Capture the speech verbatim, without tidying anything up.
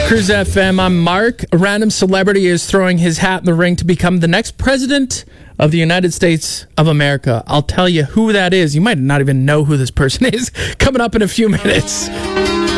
Cruise F M, I'm Mark. A random celebrity is throwing his hat in the ring to become the next president of the United States of America. I'll tell you who that is. You might not even know who this person is. Coming up in a few minutes.